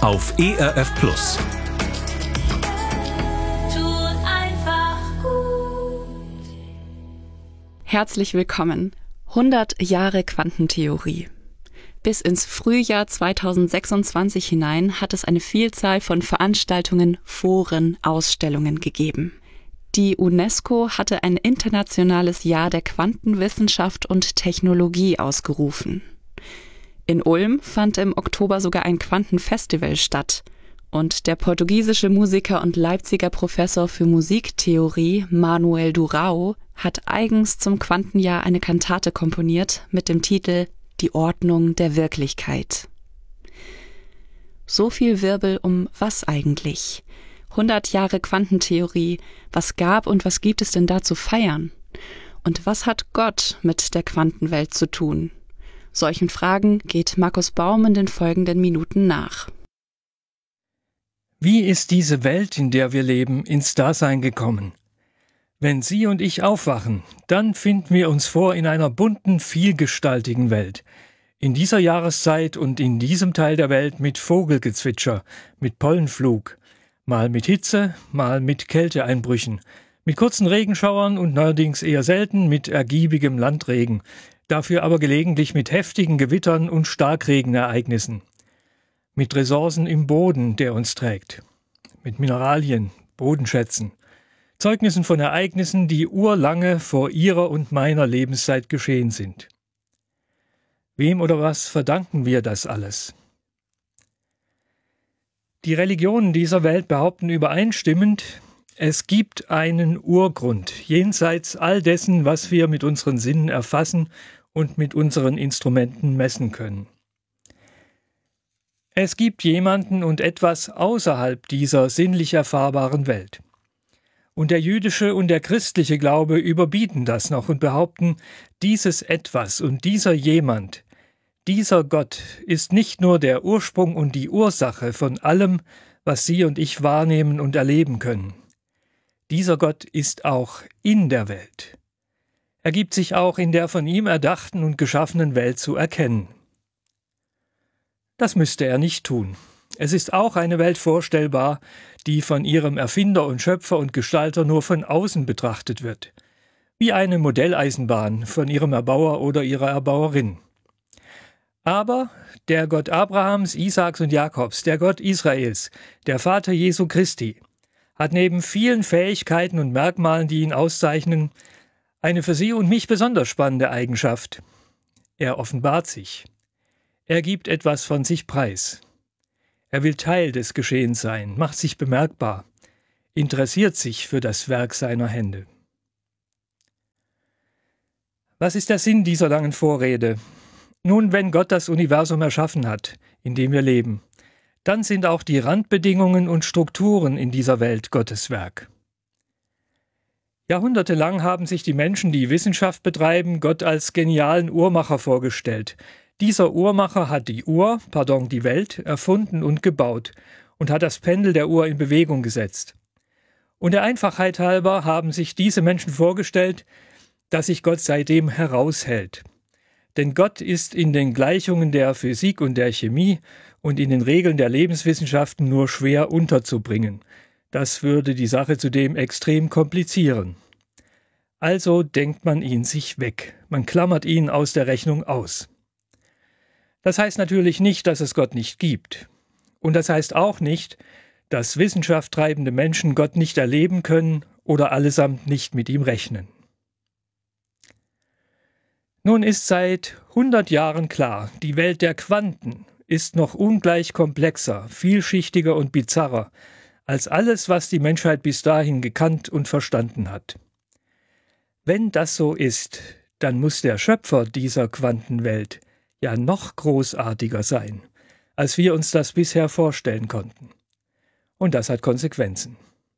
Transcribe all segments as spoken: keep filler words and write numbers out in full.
auf E R F Plus. Herzlich willkommen. hundert Jahre Quantentheorie. Bis ins Frühjahr zweitausendsechsundzwanzig hinein hat es eine Vielzahl von Veranstaltungen, Foren, Ausstellungen gegeben. Die UNESCO hatte ein internationales Jahr der Quantenwissenschaft und Technologie ausgerufen. In Ulm fand im Oktober sogar ein Quantenfestival statt. Und der portugiesische Musiker und Leipziger Professor für Musiktheorie Manuel Durão hat eigens zum Quantenjahr eine Kantate komponiert mit dem Titel »Die Ordnung der Wirklichkeit«. So viel Wirbel um was eigentlich? hundert Jahre Quantentheorie, was gab und was gibt es denn da zu feiern? Und was hat Gott mit der Quantenwelt zu tun? Solchen Fragen geht Markus Baum in den folgenden Minuten nach. Wie ist diese Welt, in der wir leben, ins Dasein gekommen? Wenn Sie und ich aufwachen, dann finden wir uns vor in einer bunten, vielgestaltigen Welt. In dieser Jahreszeit und in diesem Teil der Welt mit Vogelgezwitscher, mit Pollenflug, mal mit Hitze, mal mit Kälteeinbrüchen, mit kurzen Regenschauern und neuerdings eher selten mit ergiebigem Landregen, dafür aber gelegentlich mit heftigen Gewittern und Starkregenereignissen. Mit Ressourcen im Boden, der uns trägt, mit Mineralien, Bodenschätzen, Zeugnissen von Ereignissen, die urlange vor Ihrer und meiner Lebenszeit geschehen sind. Wem oder was verdanken wir das alles? Die Religionen dieser Welt behaupten übereinstimmend, es gibt einen Urgrund, jenseits all dessen, was wir mit unseren Sinnen erfassen und mit unseren Instrumenten messen können. Es gibt jemanden und etwas außerhalb dieser sinnlich erfahrbaren Welt. Und der jüdische und der christliche Glaube überbieten das noch und behaupten, dieses Etwas und dieser jemand, dieser Gott ist nicht nur der Ursprung und die Ursache von allem, was Sie und ich wahrnehmen und erleben können. Dieser Gott ist auch in der Welt. Er gibt sich auch in der von ihm erdachten und geschaffenen Welt zu erkennen. Das müsste er nicht tun. Es ist auch eine Welt vorstellbar, die von ihrem Erfinder und Schöpfer und Gestalter nur von außen betrachtet wird, wie eine Modelleisenbahn von ihrem Erbauer oder ihrer Erbauerin. Aber der Gott Abrahams, Isaaks und Jakobs, der Gott Israels, der Vater Jesu Christi, hat neben vielen Fähigkeiten und Merkmalen, die ihn auszeichnen, eine für Sie und mich besonders spannende Eigenschaft. Er offenbart sich. Er gibt etwas von sich preis. Er will Teil des Geschehens sein, macht sich bemerkbar, interessiert sich für das Werk seiner Hände. Was ist der Sinn dieser langen Vorrede? Nun, wenn Gott das Universum erschaffen hat, in dem wir leben, dann sind auch die Randbedingungen und Strukturen in dieser Welt Gottes Werk. Jahrhundertelang haben sich die Menschen, die Wissenschaft betreiben, Gott als genialen Uhrmacher vorgestellt. Dieser Uhrmacher hat die Uhr, pardon, die Welt, erfunden und gebaut und hat das Pendel der Uhr in Bewegung gesetzt. Und der Einfachheit halber haben sich diese Menschen vorgestellt, dass sich Gott seitdem heraushält. Denn Gott ist in den Gleichungen der Physik und der Chemie und in den Regeln der Lebenswissenschaften nur schwer unterzubringen. Das würde die Sache zudem extrem komplizieren. Also denkt man ihn sich weg. Man klammert ihn aus der Rechnung aus. Das heißt natürlich nicht, dass es Gott nicht gibt. Und das heißt auch nicht, dass wissenschaftstreibende Menschen Gott nicht erleben können oder allesamt nicht mit ihm rechnen. Nun ist seit hundert Jahren klar, die Welt der Quanten ist noch ungleich komplexer, vielschichtiger und bizarrer als alles, was die Menschheit bis dahin gekannt und verstanden hat. Wenn das so ist, dann muss der Schöpfer dieser Quantenwelt ja noch großartiger sein, als wir uns das bisher vorstellen konnten. Und das hat Konsequenzen.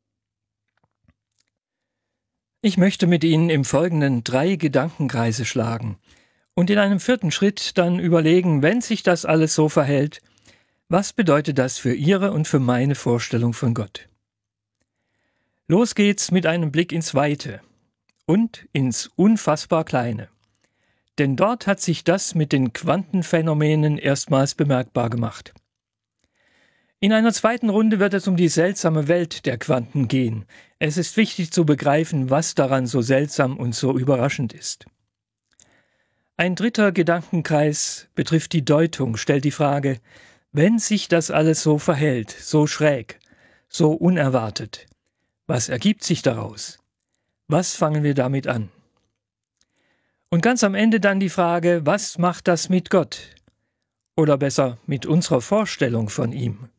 Ich möchte mit Ihnen im Folgenden drei Gedankenkreise schlagen und in einem vierten Schritt dann überlegen, wenn sich das alles so verhält, was bedeutet das für Ihre und für meine Vorstellung von Gott? Los geht's mit einem Blick ins Weite und ins unfassbar Kleine. Denn dort hat sich das mit den Quantenphänomenen erstmals bemerkbar gemacht. In einer zweiten Runde wird es um die seltsame Welt der Quanten gehen. Es ist wichtig zu begreifen, was daran so seltsam und so überraschend ist. Ein dritter Gedankenkreis betrifft die Deutung, stellt die Frage, wenn sich das alles so verhält, so schräg, so unerwartet, was ergibt sich daraus? Was fangen wir damit an? Und ganz am Ende dann die Frage, was macht das mit Gott? Oder besser mit unserer Vorstellung von ihm?